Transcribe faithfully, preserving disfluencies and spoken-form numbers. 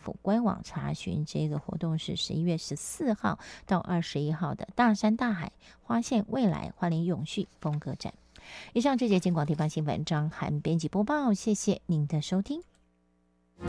府官网查询。这个活动是十一月十四号到二十一号的大山大海花现未来花莲永续风格展。以上这节金广地方新闻，张涵编辑播报，谢谢您的收听。